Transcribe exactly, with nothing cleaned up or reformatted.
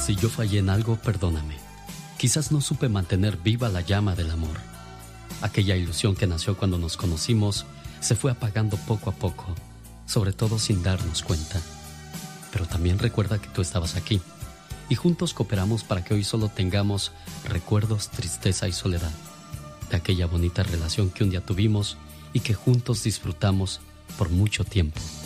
Si yo fallé en algo, perdóname. Quizás no supe mantener viva la llama del amor. Aquella ilusión que nació cuando nos conocimos se fue apagando poco a poco, sobre todo sin darnos cuenta. Pero también recuerda que tú estabas aquí y juntos cooperamos para que hoy solo tengamos recuerdos, tristeza y soledad de aquella bonita relación que un día tuvimos y que juntos disfrutamos por mucho tiempo.